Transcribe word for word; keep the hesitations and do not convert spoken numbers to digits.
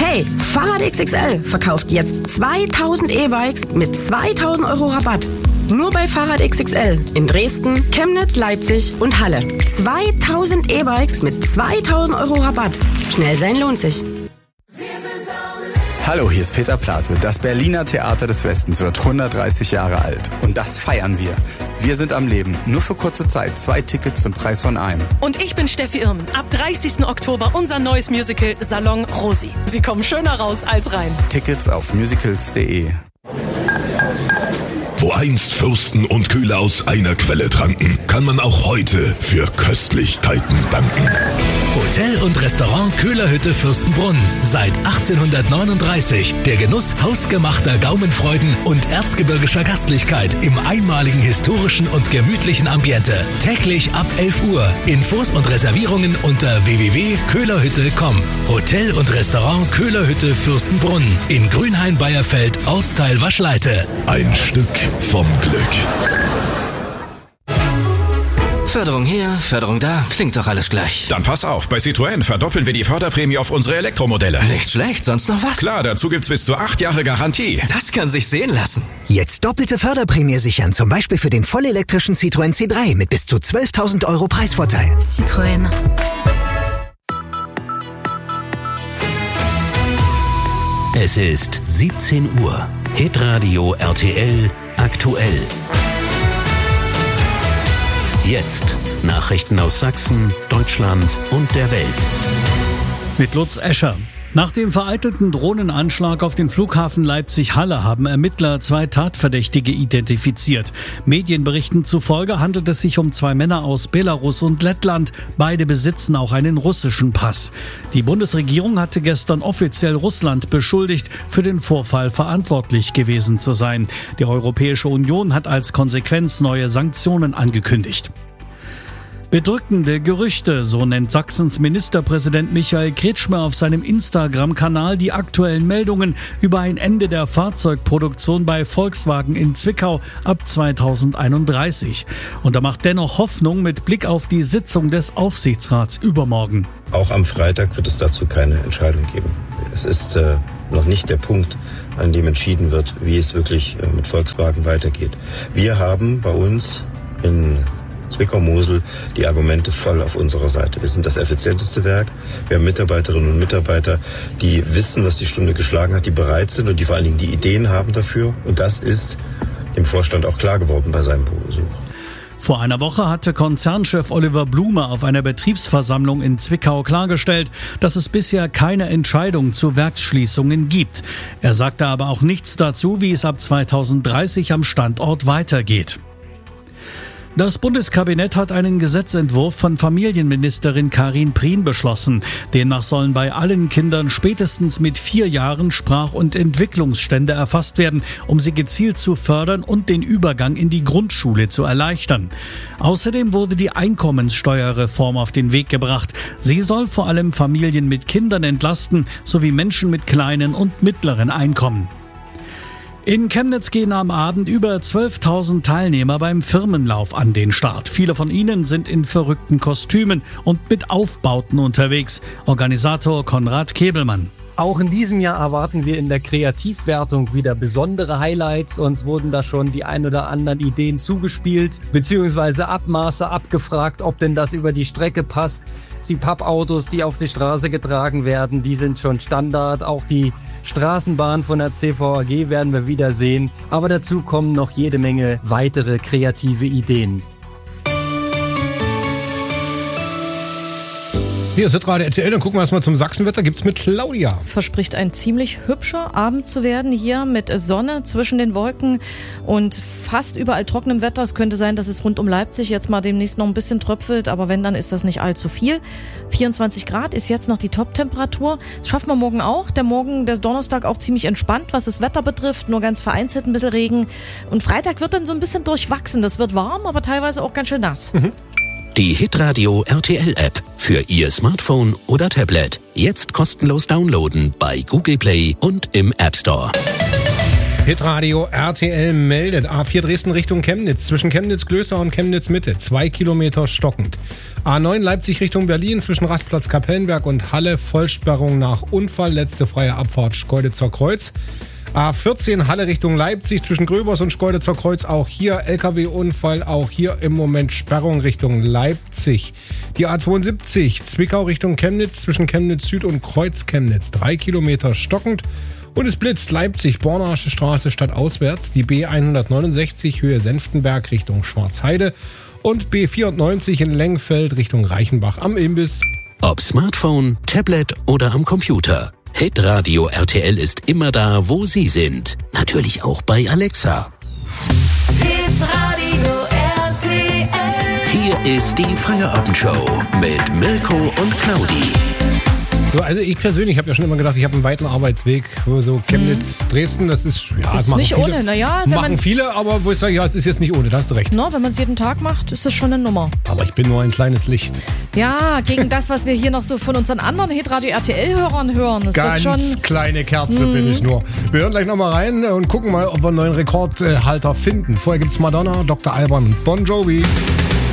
Hey, Fahrrad X X L verkauft jetzt zweitausend E-Bikes mit zweitausend Euro Rabatt. Nur bei Fahrrad X X L in Dresden, Chemnitz, Leipzig und Halle. zweitausend E-Bikes mit zweitausend Euro Rabatt. Schnell sein lohnt sich. Hallo, hier ist Peter Plate. Das Berliner Theater des Westens wird hundertdreißig Jahre alt. Und das feiern wir. Wir sind am Leben. Nur für kurze Zeit. Zwei Tickets zum Preis von einem. Und ich bin Steffi Irmen. Ab dreißigsten Oktober unser neues Musical Salon Rosi. Sie kommen schöner raus als rein. Tickets auf musicals punkt de. Wo einst Fürsten und Köhler aus einer Quelle tranken, kann man auch heute für Köstlichkeiten danken. Hotel und Restaurant Köhlerhütte Fürstenbrunn. Seit achtzehnhundertneununddreißig. Der Genuss hausgemachter Gaumenfreuden und erzgebirgischer Gastlichkeit im einmaligen historischen und gemütlichen Ambiente. Täglich ab elf Uhr. Infos und Reservierungen unter w w w punkt köhlerhütte punkt com. Hotel und Restaurant Köhlerhütte Fürstenbrunn. In Grünhain-Beierfeld, Ortsteil Waschleite. Ein Stück vom Glück. Förderung hier, Förderung da, klingt doch alles gleich. Dann pass auf, bei Citroën verdoppeln wir die Förderprämie auf unsere Elektromodelle. Nicht schlecht, sonst noch was? Klar, dazu gibt's bis zu acht Jahre Garantie. Das kann sich sehen lassen. Jetzt doppelte Förderprämie sichern, zum Beispiel für den vollelektrischen Citroën C drei mit bis zu zwölftausend Euro Preisvorteil. Citroën. Es ist siebzehn Uhr. Hitradio R T L aktuell. Jetzt Nachrichten aus Sachsen, Deutschland und der Welt. Mit Lutz Escher. Nach dem vereitelten Drohnenanschlag auf den Flughafen Leipzig-Halle haben Ermittler zwei Tatverdächtige identifiziert. Medienberichten zufolge handelt es sich um zwei Männer aus Belarus und Lettland. Beide besitzen auch einen russischen Pass. Die Bundesregierung hatte gestern offiziell Russland beschuldigt, für den Vorfall verantwortlich gewesen zu sein. Die Europäische Union hat als Konsequenz neue Sanktionen angekündigt. Bedrückende Gerüchte, so nennt Sachsens Ministerpräsident Michael Kretschmer auf seinem Instagram-Kanal die aktuellen Meldungen über ein Ende der Fahrzeugproduktion bei Volkswagen in Zwickau ab zweitausendeinunddreißig. Und er macht dennoch Hoffnung mit Blick auf die Sitzung des Aufsichtsrats übermorgen. Auch am Freitag wird es dazu keine Entscheidung geben. Es ist äh, noch nicht der Punkt, an dem entschieden wird, wie es wirklich äh, mit Volkswagen weitergeht. Wir haben bei uns in Zwickau-Mosel die Argumente voll auf unserer Seite. Wir sind das effizienteste Werk. Wir haben Mitarbeiterinnen und Mitarbeiter, die wissen, dass die Stunde geschlagen hat, die bereit sind und die vor allen Dingen die Ideen haben dafür. Und das ist dem Vorstand auch klar geworden bei seinem Besuch. Vor einer Woche hatte Konzernchef Oliver Blume auf einer Betriebsversammlung in Zwickau klargestellt, dass es bisher keine Entscheidung zu Werksschließungen gibt. Er sagte aber auch nichts dazu, wie es ab zweitausenddreißig am Standort weitergeht. Das Bundeskabinett hat einen Gesetzentwurf von Familienministerin Karin Prien beschlossen. Demnach sollen bei allen Kindern spätestens mit vier Jahren Sprach- und Entwicklungsstände erfasst werden, um sie gezielt zu fördern und den Übergang in die Grundschule zu erleichtern. Außerdem wurde die Einkommenssteuerreform auf den Weg gebracht. Sie soll vor allem Familien mit Kindern entlasten, sowie Menschen mit kleinen und mittleren Einkommen. In Chemnitz gehen am Abend über zwölftausend Teilnehmer beim Firmenlauf an den Start. Viele von ihnen sind in verrückten Kostümen und mit Aufbauten unterwegs. Organisator Konrad Kebelmann. Auch in diesem Jahr erwarten wir in der Kreativwertung wieder besondere Highlights. Uns wurden da schon die ein oder anderen Ideen zugespielt, beziehungsweise Abmaße abgefragt, ob denn das über die Strecke passt. Die Pappautos, die auf die Straße getragen werden, die sind schon Standard. Auch die Straßenbahn von der C V A G werden wir wieder sehen. Aber dazu kommen noch jede Menge weitere kreative Ideen. Hier ist Hitradio R T L, dann gucken wir erstmal zum Sachsenwetter. Gibt's mit Claudia. Verspricht ein ziemlich hübscher Abend zu werden hier mit Sonne zwischen den Wolken und fast überall trockenem Wetter. Es könnte sein, dass es rund um Leipzig jetzt mal demnächst noch ein bisschen tröpfelt, aber wenn, dann ist das nicht allzu viel. vierundzwanzig Grad ist jetzt noch die Top-Temperatur. Das schaffen wir morgen auch. Der Morgen, der Donnerstag auch ziemlich entspannt, was das Wetter betrifft. Nur ganz vereinzelt ein bisschen Regen. Und Freitag wird dann so ein bisschen durchwachsen. Das wird warm, aber teilweise auch ganz schön nass. Mhm. Die Hitradio R T L-App für Ihr Smartphone oder Tablet. Jetzt kostenlos downloaden bei Google Play und im App Store. Hitradio R T L meldet A vier Dresden Richtung Chemnitz, zwischen Chemnitz-Glößer und Chemnitz-Mitte, zwei Kilometer stockend. A neun Leipzig Richtung Berlin, zwischen Rastplatz Kapellenberg und Halle, Vollsperrung nach Unfall, letzte freie Abfahrt Schkeuditzer Kreuz. A vierzehn Halle Richtung Leipzig, zwischen Gröbers und Schkeuditzer Kreuz, auch hier L K W-Unfall, auch hier im Moment Sperrung Richtung Leipzig. Die A zweiundsiebzig Zwickau Richtung Chemnitz, zwischen Chemnitz Süd und Kreuz Chemnitz, drei Kilometer stockend. Und es blitzt Leipzig, Bornasche Straße stadtauswärts, die B hundertneunundsechzig Höhe Senftenberg Richtung Schwarzheide und B vierundneunzig in Lengfeld Richtung Reichenbach am Imbiss. Ob Smartphone, Tablet oder am Computer. Hitradio R T L ist immer da, wo Sie sind. Natürlich auch bei Alexa. Hitradio R T L. Hier ist die Feierabendshow mit Mirko und Claudi. So, also ich persönlich habe ja schon immer gedacht, ich habe einen weiten Arbeitsweg. So Chemnitz, mhm. Dresden, das ist ja das das ist nicht viele, ohne. Naja, wenn machen man, viele, aber wo ich sage, ja, es ist jetzt nicht ohne, da hast du recht. No, wenn man es jeden Tag macht, ist das schon eine Nummer. Aber ich bin nur ein kleines Licht. Ja, gegen das, was wir hier noch so von unseren anderen Hitradio R T L-Hörern hören, ist Ganz das schon... kleine Kerze mm. bin ich nur. Wir hören gleich nochmal rein und gucken mal, ob wir einen neuen Rekordhalter finden. Vorher gibt's Madonna, Doktor Alban und Bon Jovi.